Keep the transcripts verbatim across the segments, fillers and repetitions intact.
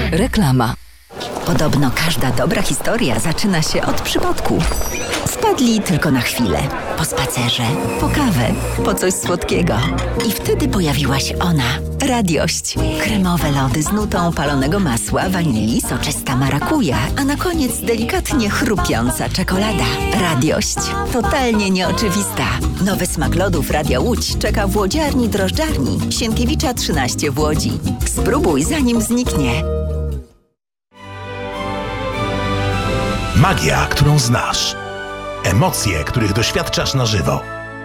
Reklama. Podobno każda dobra historia zaczyna się od przypadku. Wpadli tylko na chwilę. Po spacerze, po kawę, po coś słodkiego. I wtedy pojawiła się ona. Radiość. Kremowe lody z nutą palonego masła, wanilii, soczysta marakuja, a na koniec delikatnie chrupiąca czekolada. Radiość. Totalnie nieoczywista. Nowy smak lodów Radia Łódź czeka w łodziarni drożdżarni Sienkiewicza trzynaście w Łodzi. Spróbuj, zanim zniknie. Magia, którą znasz. Emocje, których doświadczasz na żywo.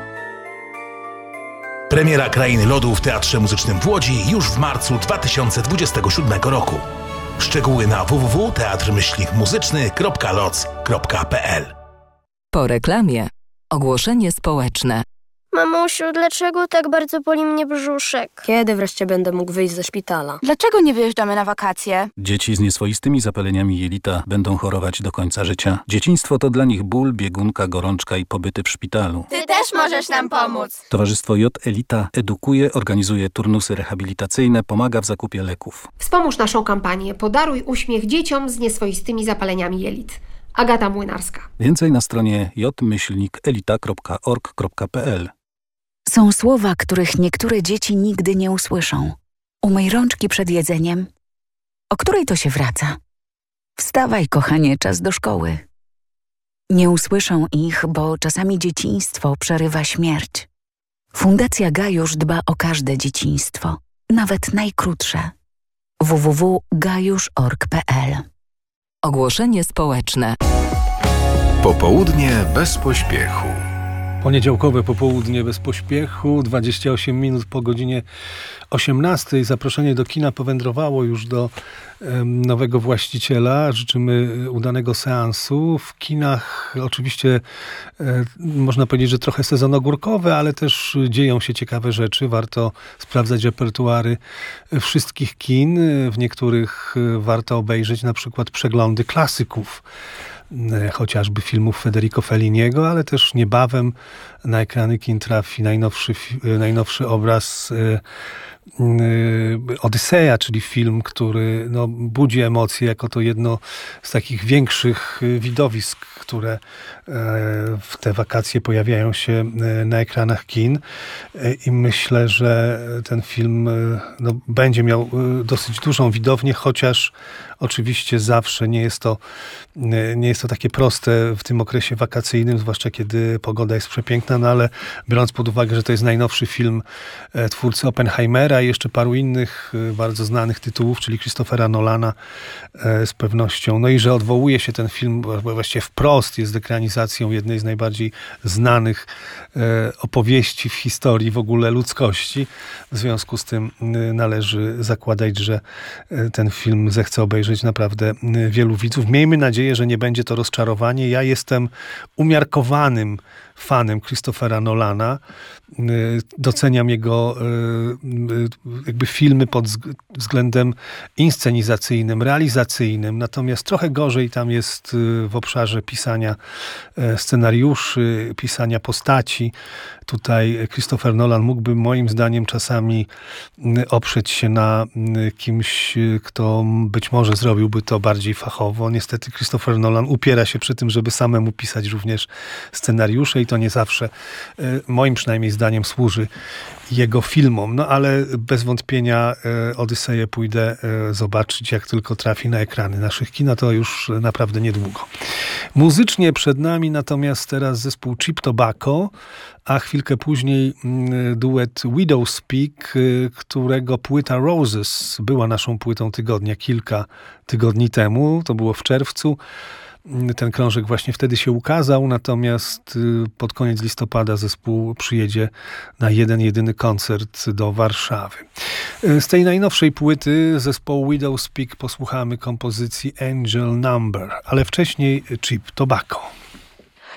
Premiera Krainy Lodu w Teatrze Muzycznym w Łodzi już w marcu dwa tysiące dwudziestego siódmego roku. Szczegóły na w w w kropka teatr muzyczny kropka loc kropka p l. Po reklamie ogłoszenie społeczne. Mamusiu, dlaczego tak bardzo boli mnie brzuszek? Kiedy wreszcie będę mógł wyjść ze szpitala? Dlaczego nie wyjeżdżamy na wakacje? Dzieci z nieswoistymi zapaleniami jelita będą chorować do końca życia. Dzieciństwo to dla nich ból, biegunka, gorączka i pobyty w szpitalu. Ty też możesz nam pomóc. Towarzystwo J Elita edukuje, organizuje turnusy rehabilitacyjne, pomaga w zakupie leków. Wspomóż naszą kampanię Podaruj uśmiech dzieciom z nieswoistymi zapaleniami jelit. Agata Młynarska. Więcej na stronie j myślnik elita kropka org kropka p l. Są słowa, których niektóre dzieci nigdy nie usłyszą. Umyj rączki przed jedzeniem. O której to się wraca? Wstawaj, kochanie, czas do szkoły. Nie usłyszą ich, bo czasami dzieciństwo przerywa śmierć. Fundacja Gajusz dba o każde dzieciństwo, nawet najkrótsze. w w w kropka gajusz kropka org kropka p l. Ogłoszenie społeczne. Popołudnie bez pośpiechu. Poniedziałkowe popołudnie bez pośpiechu, dwadzieścia osiem minut po godzinie osiemnastej. Zaproszenie do kina powędrowało już do um, nowego właściciela. Życzymy udanego seansu. W kinach oczywiście e, można powiedzieć, że trochę sezon ogórkowy, ale też dzieją się ciekawe rzeczy. Warto sprawdzać repertuary wszystkich kin. W niektórych warto obejrzeć na przykład przeglądy klasyków, chociażby filmów Federico Felliniego, ale też niebawem na ekrany kin trafi najnowszy, najnowszy obraz Odyseja, czyli film, który no, budzi emocje jako to jedno z takich większych widowisk, które w te wakacje pojawiają się na ekranach kin. I myślę, że ten film no, będzie miał dosyć dużą widownię, chociaż oczywiście zawsze nie jest to, nie jest to takie proste w tym okresie wakacyjnym, zwłaszcza kiedy pogoda jest przepiękna, no ale biorąc pod uwagę, że to jest najnowszy film twórcy Oppenheimera i jeszcze paru innych bardzo znanych tytułów, czyli Christophera Nolana z pewnością, no i że odwołuje się ten film, właściwie wprost jest ekranizacją jednej z najbardziej znanych opowieści w historii w ogóle ludzkości. W związku z tym należy zakładać, że ten film zechce obejrzeć naprawdę wielu widzów. Miejmy nadzieję, że nie będzie to rozczarowanie. Ja jestem umiarkowanym fanem Christophera Nolana. Doceniam jego jakby filmy pod względem inscenizacyjnym, realizacyjnym, natomiast trochę gorzej tam jest w obszarze pisania scenariuszy, pisania postaci. Tutaj Christopher Nolan mógłby moim zdaniem czasami oprzeć się na kimś, kto być może zrobiłby to bardziej fachowo. Niestety Christopher Nolan upiera się przy tym, żeby samemu pisać również scenariusze i to nie zawsze, moim przynajmniej zdaniem, służy jego filmom. No ale bez wątpienia Odyseję pójdę zobaczyć, jak tylko trafi na ekrany naszych kin, a to już naprawdę niedługo. Muzycznie przed nami natomiast teraz zespół Cheap Tobacco, a chwilkę później duet Widow Speak, którego płyta Roses była naszą płytą tygodnia kilka tygodni temu. To było w czerwcu. Ten krążek właśnie wtedy się ukazał, natomiast pod koniec listopada zespół przyjedzie na jeden, jedyny koncert do Warszawy. Z tej najnowszej płyty zespołu Widow Speak posłuchamy kompozycji Angel Number, ale wcześniej Cheap Tobacco.